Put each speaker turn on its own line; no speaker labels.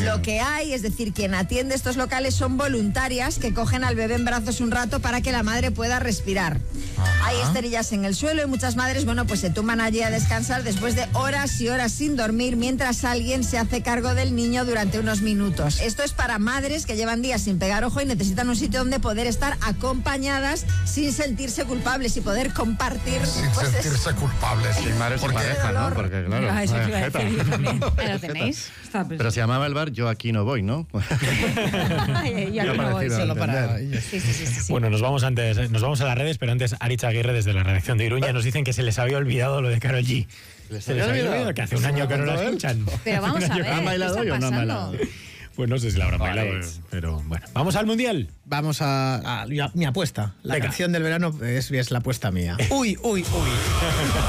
Lo que hay, es decir, quien atiende estos locales son voluntarias que cogen al bebé en brazos un rato para que la madre pueda respirar. Hay esterillas en el suelo y muchas madres, bueno, pues se tumban allí a descansar después de horas y horas sin dormir mientras alguien se hace cargo del niño durante unos minutos. Esto es para madres que llevan días sin pegar ojo y necesitan un sitio donde poder estar acompañampañadas sin sentirse culpables y poder compartir.
Sin sentirse culpables.
Y madres sin pareja, ¿no? Porque claro.
Ah, eso te iba a
jeta.
decir yo también. ¿Lo tenéis?
Pero se llamaba el bar Yo aquí no voy, ¿no?
Ay, yo aquí no voy, sí.
Solo para...
Sí.
Bueno, nos vamos a las redes, pero antes Aritz Aguirre desde la redacción de Iruña nos dicen que se les había olvidado lo de Karol G. Se les había olvidado que hace un año que no la escuchan.
Pero vamos a ver,
¿Han bailado
¿qué
hoy
está
o no han
pasando?
bailado?
Pues no sé si la habrán bailado, pero bueno. ¿Vamos al Mundial?
Vamos a mi apuesta. La
Venga.
canción del verano es la apuesta mía. Uy.